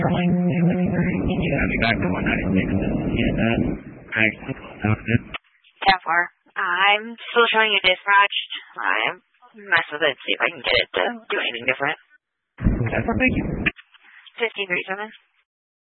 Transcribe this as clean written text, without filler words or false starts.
Therefore, I'm still showing you dispatched. I'm mess with it, see if I can get it to do anything different. 53.7.